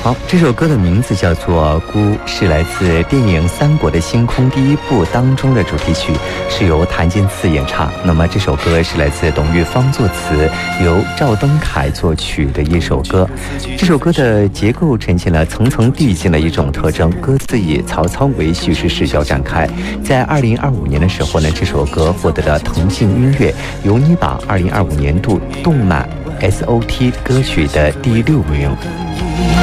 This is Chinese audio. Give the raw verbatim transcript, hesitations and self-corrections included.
好，这首歌的名字叫做《孤》，是来自电影《三国的星空》第一部当中的主题曲，是由谭健次演唱。那么这首歌是来自董玉芳作词，由赵登凯作曲的一首歌。这首歌的结构呈现了层层递进的一种特征，歌词以曹操为叙事视角展开。在二零二五年的时候呢，这首歌获得了腾讯音乐尤尼榜二零二五年度动漫 S O T 歌曲的第六名。